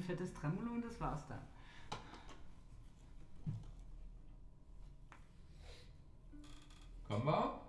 ein fettes Tremolo und das war's dann. Kommen wir?